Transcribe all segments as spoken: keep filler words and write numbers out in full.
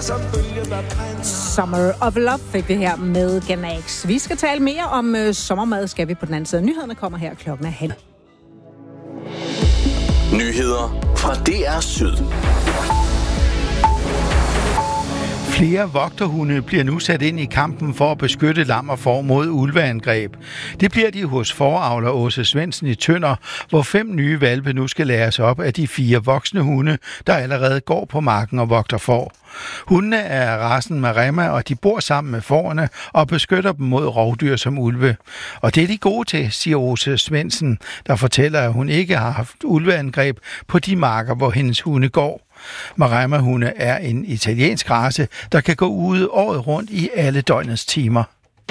Summer of Love fik vi her med Ganax. Vi skal tale mere om øh, sommermad, skal vi på den anden side. Nyhederne kommer her klokken er halv. Nyheder fra D R Syd. Flere vogterhunde bliver nu sat ind i kampen for at beskytte lam og får mod ulveangreb. Det bliver de hos foravler Åse Svendsen i Tønder, hvor fem nye hvalpe nu skal læres op af de fire voksne hunde, der allerede går på marken og vogter får. Hundene er racen Maremma, og de bor sammen med fårene og beskytter dem mod rovdyr som ulve. Og det er de gode til, siger Åse Svendsen, der fortæller, at hun ikke har haft ulveangreb på de marker, hvor hendes hunde går. Maremma-hunde er en italiensk race, der kan gå ude året rundt i alle døgnets timer.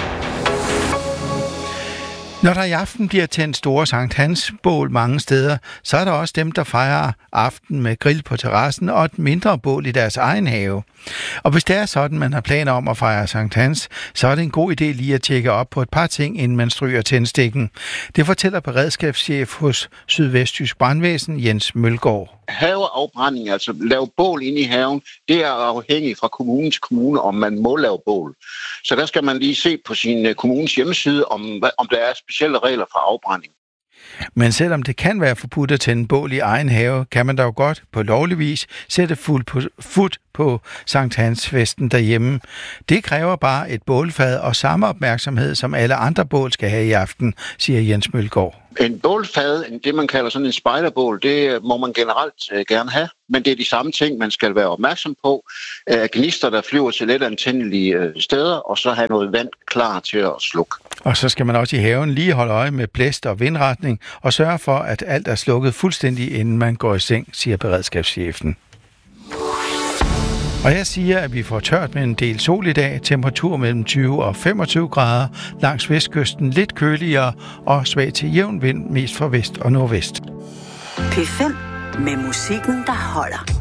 Når der i aften bliver tændt store Sankt Hans bål mange steder, så er der også dem, der fejrer aften med grill på terrassen og et mindre bål i deres egen have. Og hvis det er sådan, man har planer om at fejre Sankt Hans, så er det en god idé lige at tjekke op på et par ting, inden man stryger tændstikken. Det fortæller beredskabschef hos Sydvestjysk Brandvæsen, Jens Mølgaard. Haveafbrænding, altså lave bål inde i haven, det er afhængigt fra kommune til kommune, om man må lave bål. Så der skal man lige se på sin kommunes hjemmeside, om, om der er specielle regler for afbrænding. Men selvom det kan være forbudt at tænde bål i egen have, kan man dog godt på lovlig vis sætte fuld på, fod på Sankt Hans-festen derhjemme. Det kræver bare et bålfad og samme opmærksomhed, som alle andre bål skal have i aften, siger Jens Mølgaard. En bålfad, det man kalder sådan en spejderbål, det må man generelt øh, gerne have, men det er de samme ting, man skal være opmærksom på. Øh, gnister, der flyver til let antændelige øh, steder, og så have noget vand klar til at slukke. Og så skal man også i haven lige holde øje med blæst og vindretning og sørge for, at alt er slukket fuldstændig, inden man går i seng, siger beredskabschefen. Og jeg siger, at vi får tørt med en del sol i dag, temperatur mellem tyve og femogtyve grader, langs vestkysten lidt køligere og svag til jævn vind, mest fra vest og nordvest. P fem med musikken, der holder.